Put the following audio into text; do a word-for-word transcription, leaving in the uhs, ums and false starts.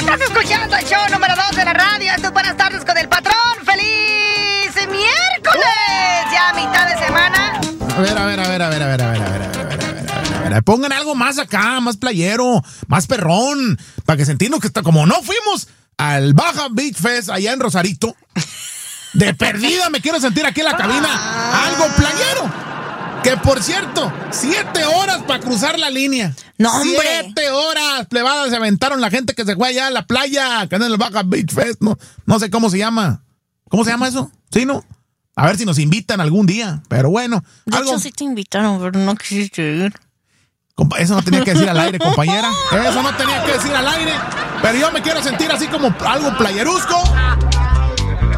Estás escuchando el show número dos de la radio. Tus buenas tardes con el patrón. ¡Feliz miércoles! Ya a mitad de semana. A ver, a ver, a ver, a ver, a ver, a ver, a ver, a ver, a ver, a ver, a ver. Pongan algo más acá, más playero, más perrón, para que se entienda que está, como no fuimos al Baja Beach Fest allá en Rosarito, de perdida me quiero sentir aquí en la cabina algo playero. Que por cierto, siete horas para cruzar la línea. No, hombre. Siete horas, plebadas, se aventaron la gente que se fue allá a la playa, que anda en el Baja Beach Fest, no, no sé cómo se llama. ¿Cómo se llama eso? ¿Sí, no? A ver si nos invitan algún día, pero bueno. De algo... hecho, sí te invitaron, pero no quisiste ir. Compa- eso no tenía que decir al aire, compañera. Eso no tenía que decir al aire. Pero yo me quiero sentir así como algo playerusco.